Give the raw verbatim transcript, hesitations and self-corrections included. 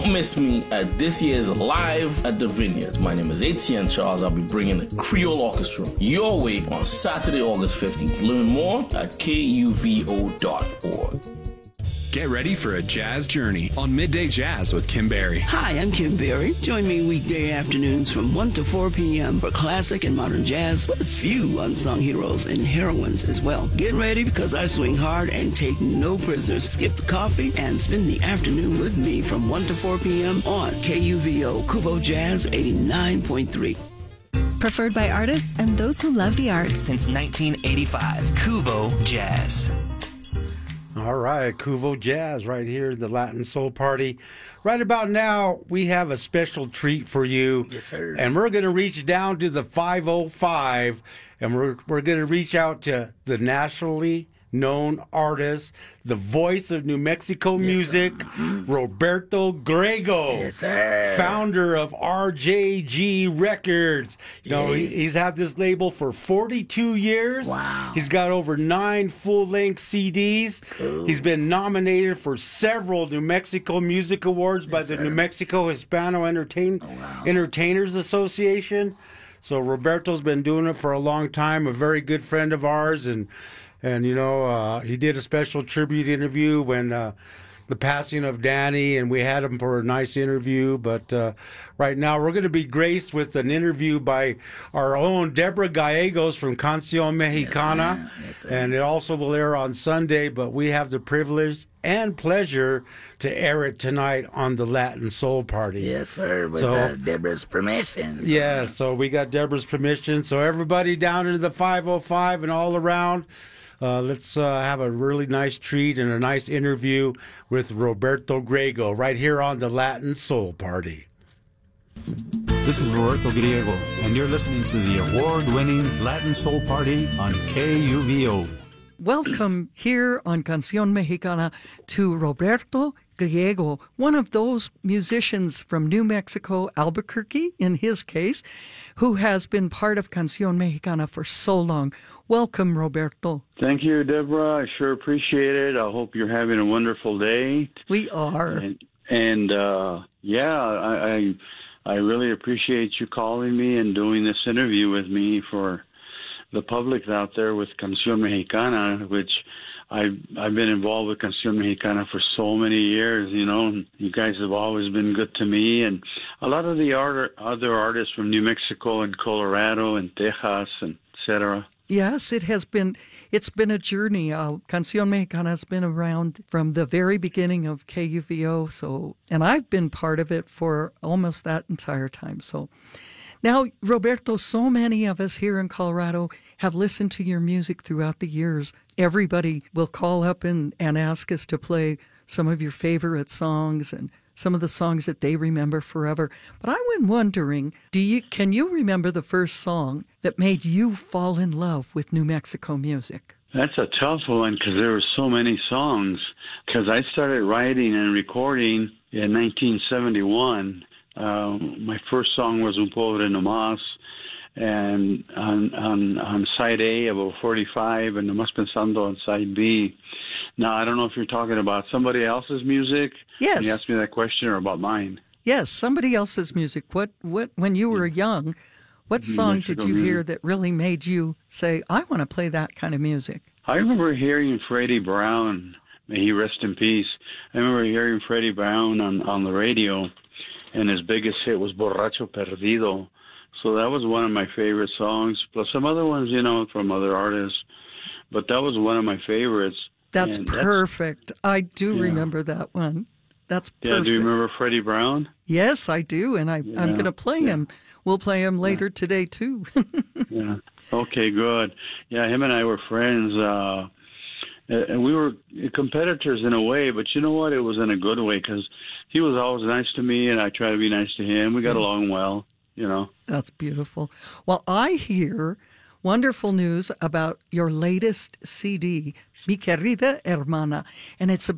Don't miss me at this year's Live at the Vineyards. My name is Etienne Charles. I'll be bringing the Creole Orchestra your way on Saturday, August fifteenth. Learn more at K U V O dot org. Get ready for a jazz journey on Midday Jazz with Kim Berry. Hi, I'm Kim Berry. Join me weekday afternoons from one to four p.m. for classic and modern jazz with a few unsung heroes and heroines as well. Get ready because I swing hard and take no prisoners. Skip the coffee and spend the afternoon with me from one to four p.m. on K U V O Kuvo Jazz eighty-nine point three. Preferred by artists and those who love the arts. Since nineteen eighty-five, Kuvo Jazz. All right, Kuvo Jazz right here in the Latin Soul Party. Right about now, we have a special treat for you. Yes, sir. And we're going to reach down to the five oh five, and we're, we're going to reach out to the nationally known artist, the voice of New Mexico music, yes, Roberto Griego. Yes, sir. Founder of R J G Records. You know, he, he's had this label for forty-two years. Wow. He's got over nine full-length C Ds. Cool. He's been nominated for several New Mexico Music Awards yes, by the sir. New Mexico Hispano Entertain- oh, wow. Entertainers Association. So Roberto's been doing it for a long time, a very good friend of ours, and And, you know, uh, he did a special tribute interview when uh, the passing of Danny, and we had him for a nice interview. But uh, right now we're going to be graced with an interview by our own Deborah Gallegos from Canción Mexicana. Yes, yes, and it also will air on Sunday, but we have the privilege and pleasure to air it tonight on the Latin Soul Party. Yes, sir, with so, uh, Deborah's permission. So. Yeah, so we got Deborah's permission. So everybody down into the five oh five and all around, Uh, let's uh, have a really nice treat and a nice interview with Roberto Griego right here on the Latin Soul Party. This is Roberto Griego, and you're listening to the award-winning Latin Soul Party on K U V O. Welcome here on Canción Mexicana to Roberto Griego, one of those musicians from New Mexico, Albuquerque in his case, who has been part of Canción Mexicana for so long. Welcome, Roberto. Thank you, Deborah. I sure appreciate it. I hope you're having a wonderful day. We are. And, and uh, yeah, I, I I really appreciate you calling me and doing this interview with me for the public out there with Canción Mexicana, which I've, I've been involved with Canción Mexicana for so many years, you know. You guys have always been good to me. And a lot of the art, other artists from New Mexico and Colorado and Texas and et cetera. Yes, it has been, it's been a journey. Uh, Canción Mexicana has been around from the very beginning of K U V O, so, and I've been part of it for almost that entire time. So now, Roberto, so many of us here in Colorado have listened to your music throughout the years. Everybody will call up and, and ask us to play some of your favorite songs and some of the songs that they remember forever. But I went wondering, do you can you remember the first song that made you fall in love with New Mexico music? That's a tough one because there were so many songs. Because I started writing and recording in nineteen seventy-one. Uh, my first song was Un Pobre No Más, and on, on, on side A of forty-five, and Nomás Pensando on side B. Now, I don't know if you're talking about somebody else's music. Yes. You asked me that question, or about mine. Yes, somebody else's music. What, what, when you were young, what song did you hear that really made you say, I want to play that kind of music? I remember hearing Freddie Brown, may he rest in peace. I remember hearing Freddie Brown on, on the radio, and his biggest hit was Borracho Perdido. So that was one of my favorite songs, plus some other ones, you know, from other artists. But that was one of my favorites. That's and perfect. That's, I do yeah. remember that one. That's perfect. Yeah, do you remember Freddie Brown? Yes, I do, and I, yeah. I'm going to play yeah. him. We'll play him later yeah. today, too. Yeah. Okay, good. Yeah, him and I were friends, uh, and we were competitors in a way, but you know what? It was in a good way, because he was always nice to me, and I tried to be nice to him. We got yes. along well, you know. That's beautiful. Well, I hear wonderful news about your latest C D, Mi Querida Hermana, and it's about